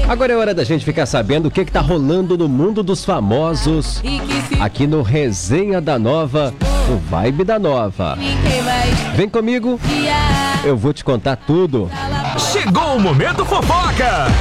Agora é hora da gente ficar sabendo o que tá rolando no mundo dos famosos. Aqui no Resenha da Nova, o Vibe da Nova. Vem comigo, eu vou te contar tudo. Chegou o momento fofoca!